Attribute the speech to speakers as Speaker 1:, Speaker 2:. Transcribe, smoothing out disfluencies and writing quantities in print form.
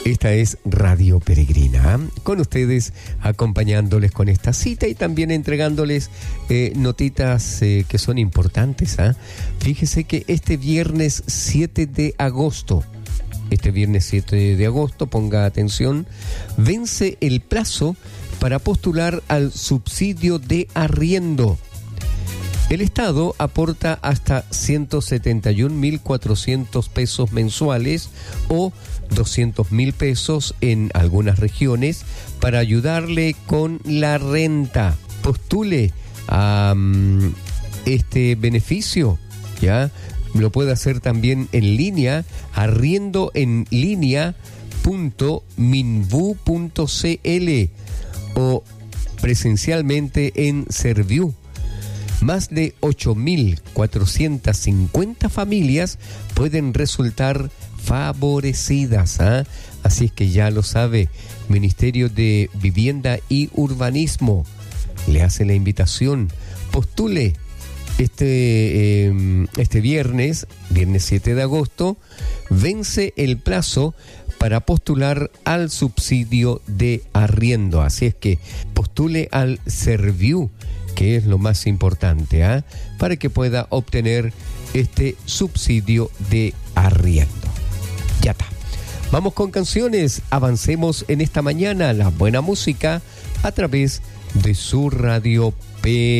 Speaker 1: Esta es Radio Peregrina, con ustedes acompañándoles con esta cita y también entregándoles notitas que son importantes. Fíjese que este viernes 7 de agosto, ponga atención, vence el plazo para postular al subsidio de arriendo. El Estado aporta hasta 171.400 pesos mensuales o 200.000 pesos en algunas regiones para ayudarle con la renta. Postule a este beneficio, ¿ya? Lo puede hacer también en línea, arriendoenlinea.minvu.cl o presencialmente en Serviu. Más de 8.450 familias pueden resultar favorecidas. Así es que ya lo sabe, Ministerio de Vivienda y Urbanismo le hace la invitación. Postule este viernes 7 de agosto, vence el plazo para postular al subsidio de arriendo. Así es que postule al Serviu, que es lo más importante, para que pueda obtener este subsidio de arriendo. Ya está. Vamos con canciones, avancemos en esta mañana, la buena música a través de su radio P.